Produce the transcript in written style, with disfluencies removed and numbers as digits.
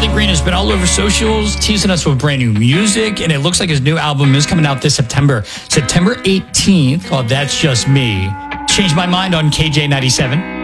Riley Green has been all over socials, teasing us with brand new music, and it looks like his new album is coming out this September 18th, called That's Just Me. Changed My Mind on KJ97.